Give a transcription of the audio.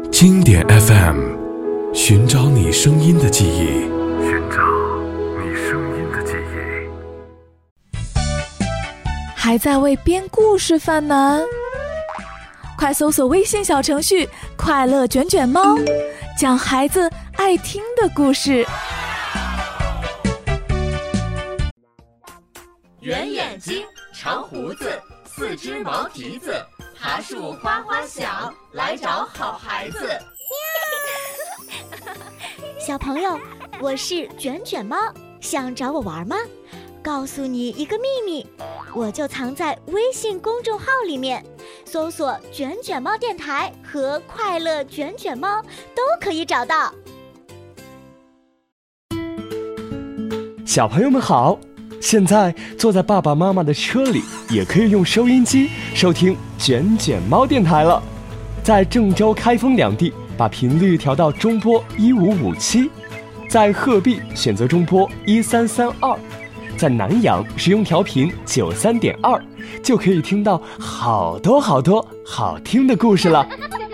经典 FM， 寻找你声音的记忆，寻找你声音的记忆。 还在为编故事犯难？快搜索微信小程序快乐卷卷猫，讲孩子爱听的故事。 圆眼睛，长胡子，四只毛蹄子，爬树哗哗响，来找好孩子。 小朋友，我是卷卷猫，想找我玩吗？告诉你一个秘密，我就藏在微信公众号里面，搜索卷卷猫电台和快乐卷卷猫都可以找到。 小朋友们好，现在坐在爸爸妈妈的车里，也可以用收音机收听卷卷猫电台了。在郑州、开封两地把频率调到中波1557，在鹤壁选择中波1332，在南阳使用调频93.2，就可以听到好多好听的故事了。